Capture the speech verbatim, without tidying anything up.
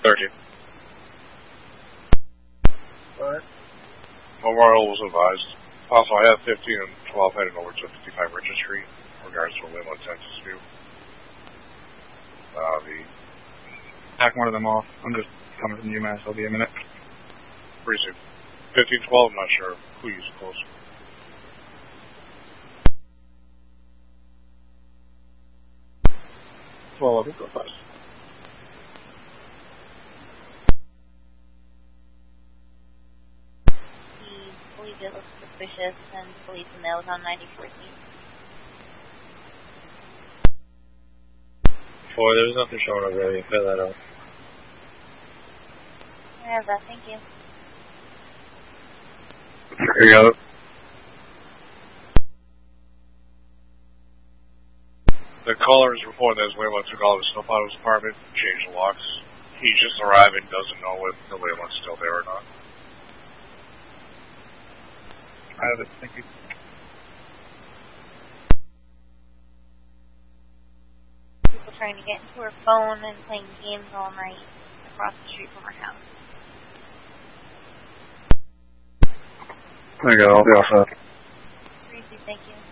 thirteen. Alright. Memorial was advised. Also, I have fifteen and twelve heading over to fifty-five Richard Street in regards to a Leyland, Texas view. Uh, the... Back one of them off. I'm just coming from UMass. I'll be a minute. Precinct. fifteen twelve, I'm not sure. Please, close. twelve, go fast. He believes it looks suspicious and believes the mail is on ninety fourteen. Four, there's nothing showing up there. You fill that out. I have that, thank you. Here you go. The caller is reporting that his landlord took all of his stuff out of his apartment, changed the locks. He's just arriving, doesn't know if the landlord's still there or not. I have it, thank you. People trying to get into her phone and playing games all night across the street from her house. There you go, I'll be all set. Briefly, thank you.